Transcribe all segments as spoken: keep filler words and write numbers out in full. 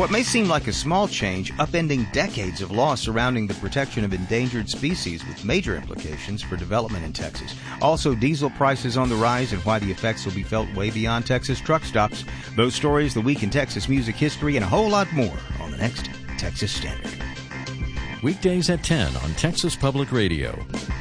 What may seem like a small change, upending decades of law surrounding the protection of endangered species with major implications for development in Texas. Also, diesel prices on the rise and why the effects will be felt way beyond Texas truck stops. Those stories, the week in Texas music history, and a whole lot more on the next Texas Standard. Weekdays at ten on Texas Public Radio.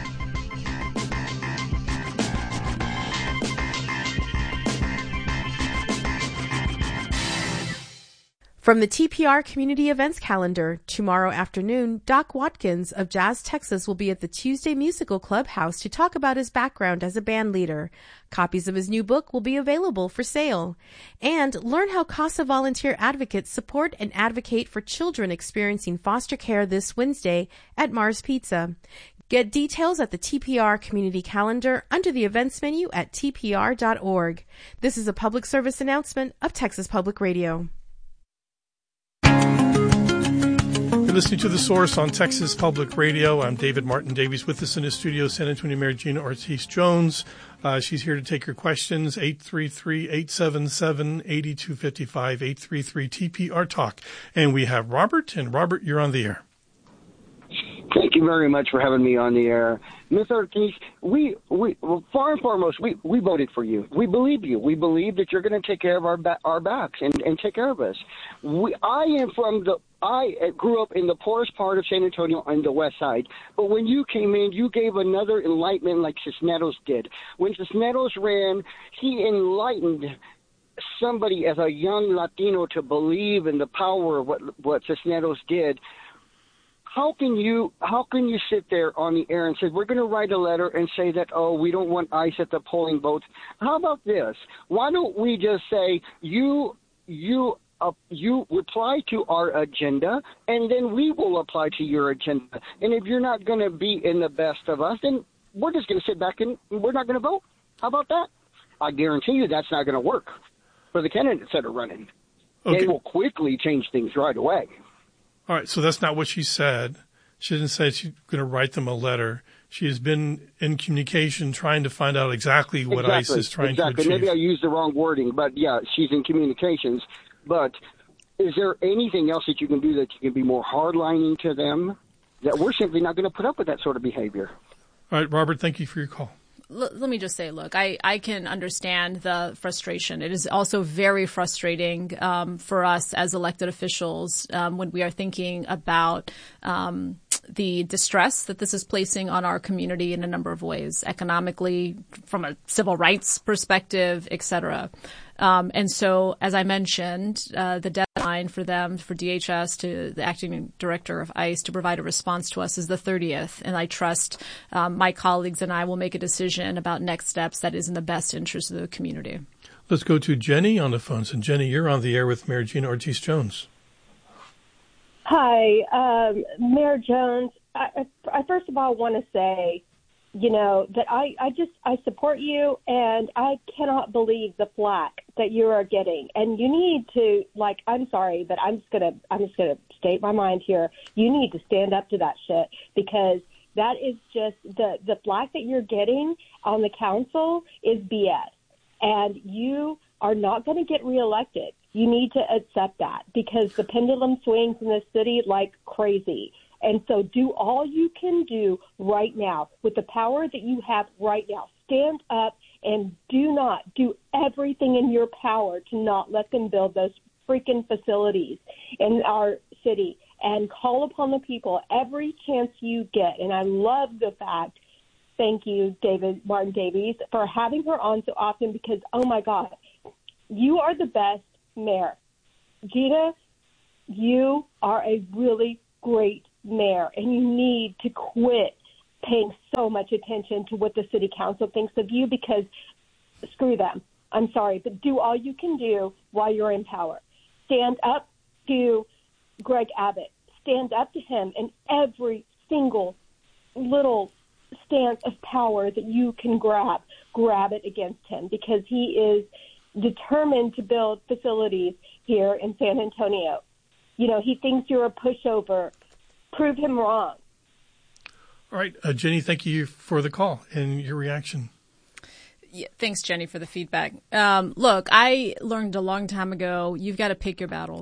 From the T P R Community Events Calendar, tomorrow afternoon, Doc Watkins of Jazz Texas will be at the Tuesday Musical Clubhouse to talk about his background as a band leader. Copies of his new book will be available for sale. And learn how CASA volunteer advocates support and advocate for children experiencing foster care this Wednesday at Mars Pizza. Get details at the T P R Community Calendar under the events menu at T P R dot org. This is a public service announcement of Texas Public Radio. You're listening to The Source on Texas Public Radio. I'm David Martin Davies. With us in the studio, San Antonio Mayor Gina Ortiz-Jones. Uh, she's here to take your questions, eight three three, eight seven seven, eight two five five, eight three three T P R Talk. And we have Robert. And Robert, you're on the air. Thank you very much for having me on the air. Miz Ortiz, we, we well, far and foremost, we, we voted for you. We believe you. We believe that you're going to take care of our ba- our backs and, and take care of us. We, I am from the I grew up in the poorest part of San Antonio on the west side. But when you came in, you gave another enlightenment like Cisneros did. When Cisneros ran, he enlightened somebody as a young Latino to believe in the power of what, what Cisneros did. How can you how can you sit there on the air and say, we're going to write a letter and say that, oh, we don't want ICE at the polling booths? How about this? Why don't we just say, you you uh, you reply to our agenda, and then we will apply to your agenda. And if you're not going to be in the best of us, then we're just going to sit back and we're not going to vote. How about that? I guarantee you that's not going to work for the candidates that are running. Okay. They will quickly change things right away. All right, so that's not what she said. She didn't say she's going to write them a letter. She has been in communication trying to find out exactly what exactly, ICE is trying exactly. to achieve. Maybe I used the wrong wording, but yeah, she's in communications. But is there anything else that you can do that you can be more hardlining to them? That we're simply not going to put up with that sort of behavior. All right, Robert, thank you for your call. Let me just say, look, I, I can understand the frustration. It is also very frustrating um, for us as elected officials um, when we are thinking about um, the distress that this is placing on our community in a number of ways, economically, from a civil rights perspective, et cetera. Um, and so, as I mentioned, uh, the deadline for them, for D H S, to the acting director of ICE, to provide a response to us is the thirtieth. And I trust um, my colleagues and I will make a decision about next steps that is in the best interest of the community. Let's go to Jenny on the phones. And Jenny, you're on the air with Mayor Gina Ortiz-Jones. Hi, um, Mayor Jones. I, I first of all want to say, you know, that I, I just, I support you, and I cannot believe the flack that you are getting. And you need to, like, I'm sorry, but I'm just going to, I'm just going to state my mind here. You need to stand up to that shit, because that is just, the, the flack that you're getting on the council is B S. And you are not going to get reelected. You need to accept that, because the pendulum swings in this city like crazy. And so do all you can do right now with the power that you have right now. Stand up and do not do everything in your power to not let them build those freaking facilities in our city, and call upon the people every chance you get. And I love the fact, thank you, David Martin Davies, for having her on so often, because, oh, my God, you are the best mayor. Gina, you are a really great mayor, and you need to quit paying so much attention to what the city council thinks of you, because screw them. I'm sorry, but do all you can do while you're in power. Stand up to Greg Abbott. Stand up to him in every single little stance of power that you can grab. Grab it against him, because he is determined to build facilities here in San Antonio. You know, he thinks you're a pushover. Prove him wrong. All right, uh, Jenny, thank you for the call and your reaction. Yeah, thanks, Jenny, for the feedback. Um, look, I learned a long time ago, you've got to pick your battles.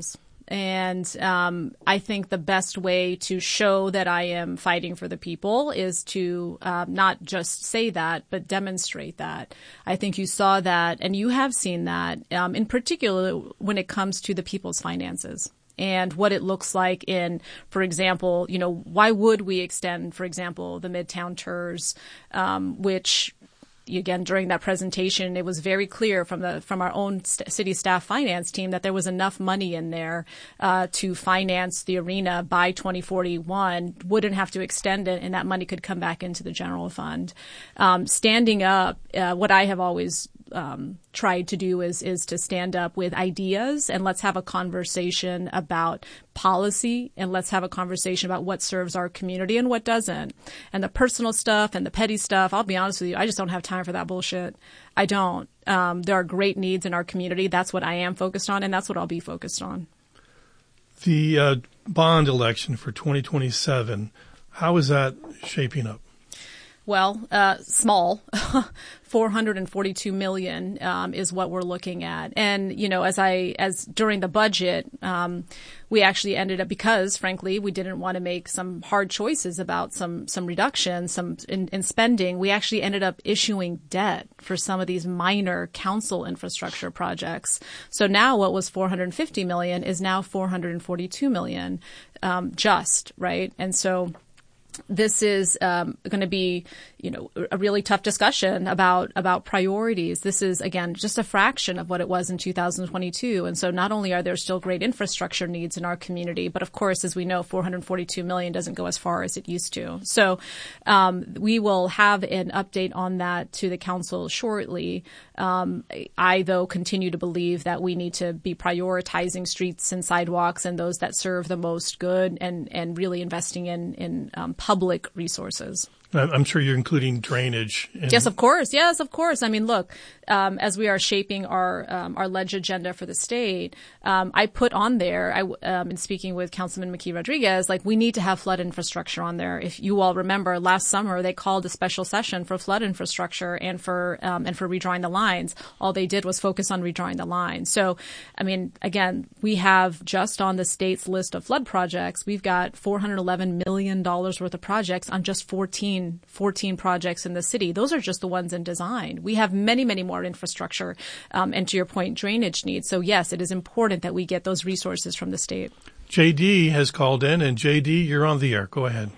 And um, I think the best way to show that I am fighting for the people is to uh, not just say that, but demonstrate that. I think you saw that, and you have seen that, um, in particular when it comes to the people's finances. And what it looks like in, for example, you know, why would we extend, for example, the Midtown T E R S, um, which, again, during that presentation, it was very clear from the from our own st- city staff finance team that there was enough money in there uh, to finance the arena by twenty forty-one, wouldn't have to extend it, and that money could come back into the general fund. Um, standing up, uh, what I have always Um, tried to do is is to stand up with ideas, and let's have a conversation about policy, and let's have a conversation about what serves our community and what doesn't. And the personal stuff and the petty stuff, I'll be honest with you, I just don't have time for that bullshit. I don't. Um, there are great needs in our community. That's what I am focused on, and that's what I'll be focused on. The uh, bond election for twenty twenty-seven, how is that shaping up? Well, uh, small, four hundred forty-two million um, is what we're looking at. And, you know, as I, as during the budget, um, we actually ended up, because frankly, we didn't want to make some hard choices about some, some reductions, some in, in spending. We actually ended up issuing debt for some of these minor council infrastructure projects. So now what was four hundred fifty million is now four hundred forty-two million, um, just, right? And so this is um, going to be, you know, a really tough discussion about about priorities. This is, again, just a fraction of what it was in two thousand twenty-two. And so not only are there still great infrastructure needs in our community, but of course, as we know, four hundred forty-two million doesn't go as far as it used to. So um, we will have an update on that to the council shortly. Um, I, though, continue to believe that we need to be prioritizing streets and sidewalks and those that serve the most good, and, and really investing in, in um, public resources. I'm sure you're including drainage. In- yes, of course. Yes, of course. I mean, look, um, as we are shaping our um, our ledge agenda for the state, um, I put on there, I, um, in speaking with Councilman McKee Rodriguez, like, we need to have flood infrastructure on there. If you all remember, last summer they called a special session for flood infrastructure and for um, and for redrawing the lines. All they did was focus on redrawing the lines. So, I mean, again, we have just on the state's list of flood projects, we've got four hundred eleven million dollars worth of projects on just fourteen fourteen projects in the city. Those are just the ones in design. We have many, many more infrastructure, um, and to your point, drainage needs. So yes, it is important that we get those resources from the state. J D has called in, and J D, you're on the air. Go ahead.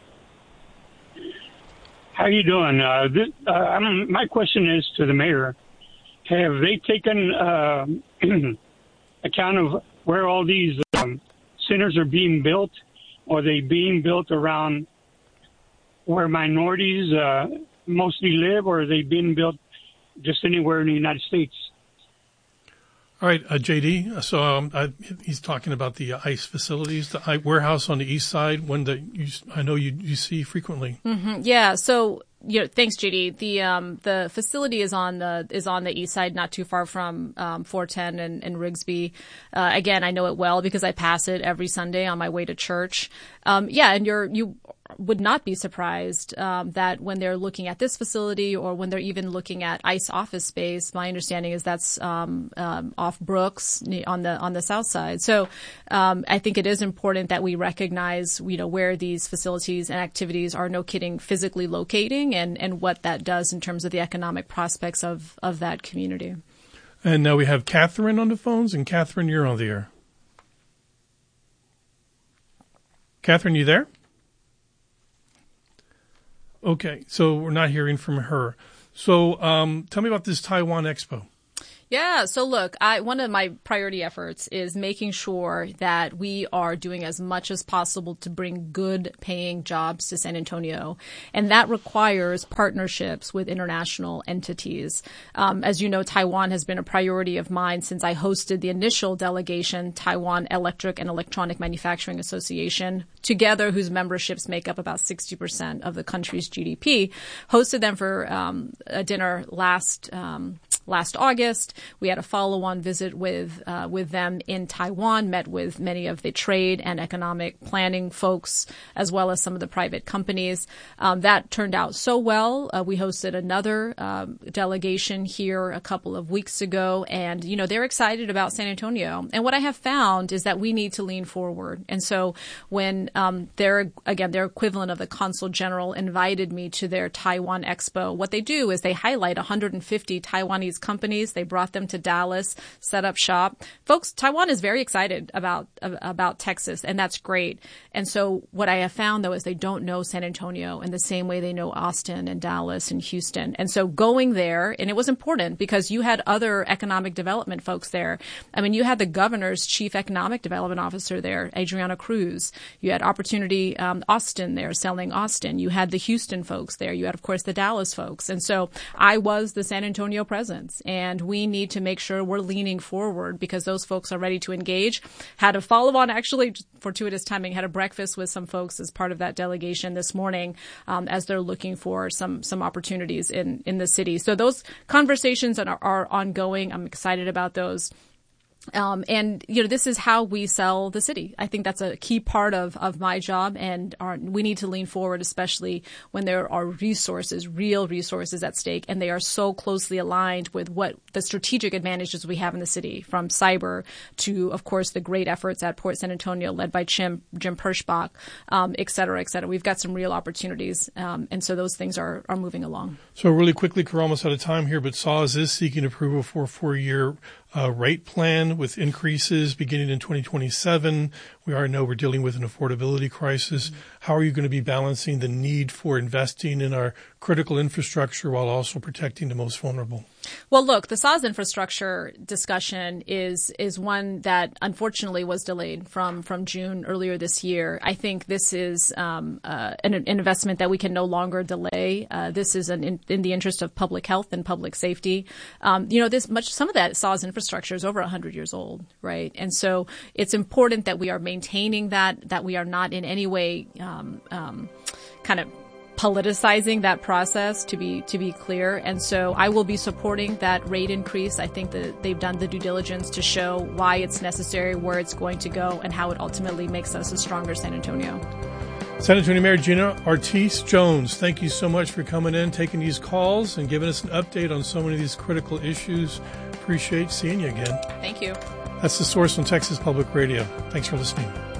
How you doing? Uh, this, uh, I'm, my question is to the mayor. Have they taken uh, account of where all these um, centers are being built? Or are they being built around where minorities uh, mostly live, or are they being built just anywhere in the United States? All right, uh, J D. So um, I, he's talking about the ICE facilities, the I, warehouse on the east side, one that you, I know you, you see frequently. Mm-hmm. Yeah. So, you know, thanks, J D. The um, the facility is on the is on the east side, not too far from um, four ten and, and Rigsby. Uh, again, I know it well because I pass it every Sunday on my way to church. Um, yeah, and you're you. would not be surprised um, that when they're looking at this facility, or when they're even looking at ICE office space, my understanding is that's um, um, off Brooks on the on the south side. So um, I think it is important that we recognize, you know, where these facilities and activities are, no kidding, physically locating, and, and what that does in terms of the economic prospects of, of that community. And now we have Catherine on the phones, and Catherine, you're on the air. Catherine, you there? Okay, so we're not hearing from her. So um, tell me about this Taiwan Expo. Yeah. So look, I, one of my priority efforts is making sure that we are doing as much as possible to bring good paying jobs to San Antonio. And that requires partnerships with international entities. Um, as you know, Taiwan has been a priority of mine since I hosted the initial delegation, Taiwan Electric and Electronic Manufacturing Association, together, whose memberships make up about sixty percent of the country's G D P, hosted them for um, a dinner last um last August. We had a follow-on visit with uh, with them in Taiwan, met with many of the trade and economic planning folks, as well as some of the private companies. Um, that turned out so well. Uh, we hosted another um, delegation here a couple of weeks ago, and, you know, they're excited about San Antonio. And what I have found is that we need to lean forward. And so when um, their, again, their equivalent of the Consul General invited me to their Taiwan Expo, what they do is they highlight one hundred fifty Taiwanese companies. They brought them to Dallas, set up shop. Folks, Taiwan is very excited about about Texas, and that's great. And so what I have found, though, is they don't know San Antonio in the same way they know Austin and Dallas and Houston. And so going there, and it was important because you had other economic development folks there. I mean, you had the governor's chief economic development officer there, Adriana Cruz. You had Opportunity um, Austin there selling Austin. You had the Houston folks there. You had, of course, the Dallas folks. And so I was the San Antonio presence, and we need to make sure we're leaning forward because those folks are ready to engage. Had a follow-on, actually, fortuitous timing, had a breakfast with some folks as part of that delegation this morning um, as they're looking for some some opportunities in, in the city. So those conversations are, are ongoing. I'm excited about those. Um, and, you know, this is how we sell the city. I think that's a key part of, of my job, and our, we need to lean forward, especially when there are resources, real resources at stake, and they are so closely aligned with what the strategic advantages we have in the city, from cyber to, of course, the great efforts at Port San Antonio led by Jim, Jim Pershbach, um, et cetera, et cetera. We've got some real opportunities, um, and so those things are, are moving along. So really quickly, we're almost out of time here, but S A W S is seeking approval for a four-year Uh, rate plan with increases beginning in twenty twenty-seven. We already know we're dealing with an affordability crisis. Mm-hmm. How are you going to be balancing the need for investing in our critical infrastructure while also protecting the most vulnerable? Well, look, the S A W S infrastructure discussion is is one that unfortunately was delayed from, from June earlier this year. I think this is um, uh, an, an investment that we can no longer delay. Uh, this is an, in, in the interest of public health and public safety. Um, you know, this much some of that S A W S infrastructure is over one hundred years old, right? And so it's important that we are maintaining that, that we are not in any way um, um, kind of politicizing that process, to be to be clear. And so I will be supporting that rate increase. I think that they've done the due diligence to show why it's necessary, where it's going to go, and how it ultimately makes us a stronger San Antonio. San Antonio Mayor Gina Ortiz Jones, thank you so much for coming in, taking these calls, and giving us an update on so many of these critical issues. Appreciate seeing you again. Thank you. That's The Source on Texas Public Radio. Thanks for listening.